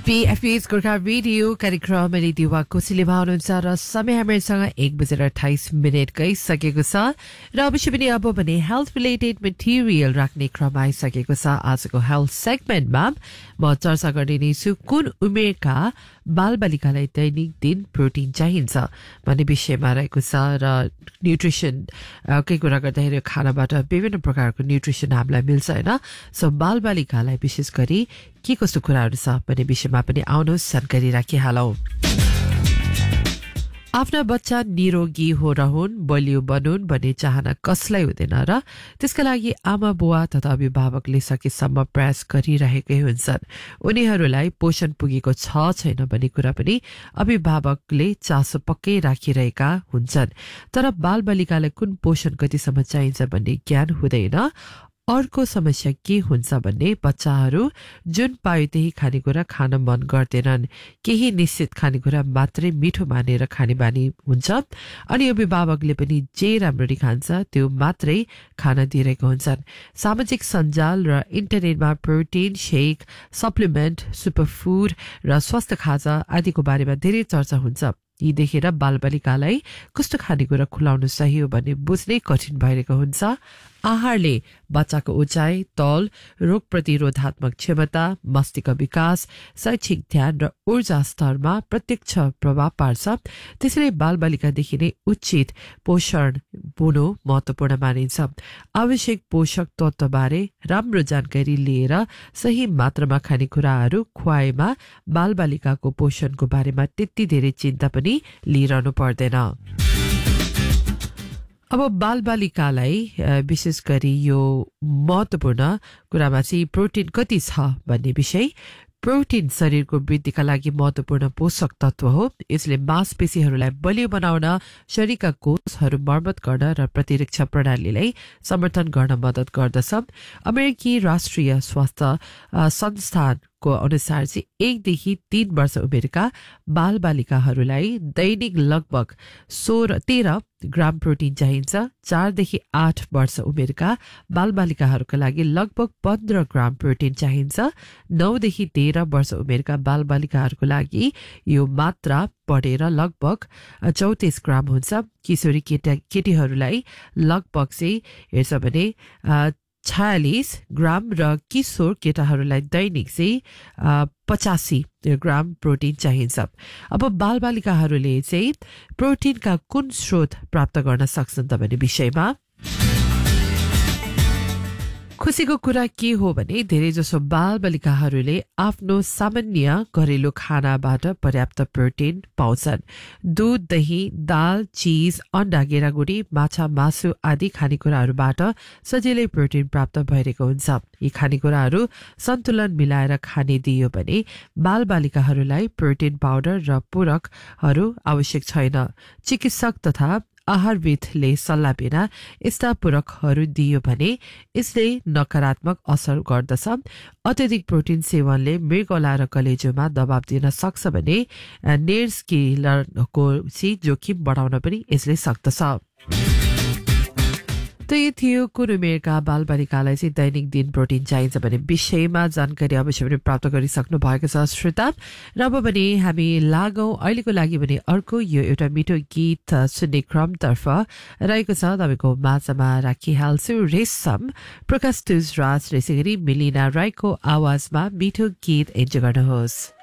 PFP's Gorkha radio कार्यक्रम रेडियोवा कोसिलेमा हुनुहुन्छ र समय हामीसँग 1:28 गइसकेको छ र अवश्य पनि अब भने हेल्थ रिलेटेड मटेरियल राख्ने क्रम आइसकेको छ। आजको हेल्थ सेगमेन्टमा म चर्चा गर्ने नै छु कुन उमेरका बालबालिकालाई दैनिक दिन प्रोटिन चाहिन्छ भन्ने विषयमा रहेको छ र न्युट्रिसन कै कुरा गर्दाखेरि खानाबाट विभिन्न प्रकारको न्युट्रिसन हामीलाई मिल्छ हैन। सो बालबालिकालाई विशेष गरी के कस्तो कुराहरू छ भन्ने विषयमा पनि आउनुहोस् जानकारी राखिहालौं। आफ्ना बच्चा निरोगी हो रहन् बलियो बनुन् भन्ने चाहना कसलाई हुँदैन र त्यसका लागि आमा बुवा तथा अभिभावकले सकेसम्म प्रयास गरिरहेकै हुन्छन्। उनीहरूलाई पोषण पुगेको छ छैन भन्ने कुरा पनि अभिभावकले चासो पक्कै राखिरहेका हुन्छन्। तर बालबालिकालाई कुन पोषण कतिसम्म चाहिन्छ भन्ने ज्ञान हुँदैन। अर्को समस्या के हुन्छ भन्ने बच्चाहरू जुन पायो त्यही खानेकुरा खान मन गर्दैनन्। केही निश्चित खानेकुरा मात्रै मिठो मानेर खाने बानी हुन्छ अनि अभिभावकले पनि जे राम्ररी खान्छ त्यो मात्रै खान दिइरहेको हुन्छन्। सामाजिक सञ्जाल र इन्टरनेटमा प्रोटिन शेक, सप्लिमेन्ट, सुपरफुड र स्वास्थ्य खाजा आदिको बारेमा धेरै चर्चा हुन्छ। यी देखेर बालबालिकालाई कस्तो खानेकुरा खुलाउनु सही हो भन्ने बुझ्नै कठिन भइरहेको हुन्छ। आहारले बच्चाको उचाइ, तौल, रोग प्रतिरोधात्मक क्षमता, मस्तिष्क विकास, शैक्षिक ध्यान र ऊर्जा स्तरमा प्रत्यक्ष प्रभाव पार्छ। त्यसैले बालबालिकादेखि नै उचित पोषण हुनु महत्त्वपूर्ण मानिन्छ। आवश्यक पोषक तत्त्वबारे राम्रो जानकारी लिएर सही मात्रामा खानेकुराहरू खुवाएमा बालबालिकाको पोषणको बारेमा त्यति धेरै चिन्ता पनि लिइरहनु पर्दैन। अब बालबालिकालाई विशेष गरी यो महत्त्वपूर्ण कुरामा चाहिँ प्रोटिन कति छ भन्ने विषय। प्रोटिन शरीरको वृद्धिका लागि महत्त्वपूर्ण पोषक तत्व हो। यसले मांसपेशीहरूलाई बलियो बनाउन, शरीरका कोषहरू मर्मत गर्न र प्रतिरक्षा प्रणालीलाई समर्थन गर्न मद्दत गर्दछ। अमेरिकी राष्ट्रिय स्वास्थ्य संस्थानको अनुसार चाहिँ 1 देखि 3 वर्ष उमेरका बालबालिकाहरूलाई दैनिक लगभग 13 ग्राम प्रोटिन चाहिन्छ। 4 देखि 8 वर्ष उमेरका बालबालिकाहरूका लागि लगभग 15 ग्राम प्रोटिन चाहिन्छ। 9 देखि 13 वर्ष उमेरका बालबालिकाहरूको लागि यो मात्रा बढेर लगभग 34 ग्राम हुन्छ। किशोरी केटीहरूलाई लगभग चाहिँ हेर्छ भने 46 ग्राम र किशोर केटाहरूलाई दैनिक चाहिँ 85 ग्राम प्रोटिन चाहिन्छ। अब बालबालिकाहरूले चाहिँ प्रोटिनका कुन स्रोत प्राप्त गर्न सक्छन् त भन्ने विषयमा खुसीको कुरा के हो भने धेरैजसो बालबालिकाहरूले आफ्नो सामान्य घरेलु खानाबाट पर्याप्त प्रोटिन पाउँछन्। दूध, दही, दाल, चीज, अण्डा, गेडागुडी, माछा, मासु आदि खानेकुराहरूबाट सजिलै प्रोटिन प्राप्त भइरहेको हुन्छ। यी खानेकुराहरू सन्तुलन मिलाएर खाने दिइयो भने बालबालिकाहरूलाई प्रोटिन पाउडर र पूरकहरू आवश्यक छैन। चिकित्सक तथा आहारविदले सल्लाह बिना यस्ता पूरकहरू दियो भने यसले नकारात्मक असर गर्दछ। अत्यधिक प्रोटिन सेवनले मृगौला र कलेजोमा दबाव दिन सक्छ भने नेर्स्किलरको जोखिम बढाउन पनि यसले सक्दछ। त यो थियो कुन उमेरका बालबालिकालाई चाहिँ दैनिक दिन प्रोटिन चाहिन्छ भन्ने विषयमा जानकारी अवश्य पनि प्राप्त गरिसक्नु भएको छ श्रोता। र अब भने हामी लागौं अहिलेको लागि भने अर्को यो एउटा मिठो गीत सुन्ने क्रमतर्फ रहेको छ। तपाईँको माझमा राखिहाल्छु रेशम, प्रकाश तुज राज र यसै गरी मिलिना राईको आवाजमा मिठो गीत एन्जोय गर्नुहोस्।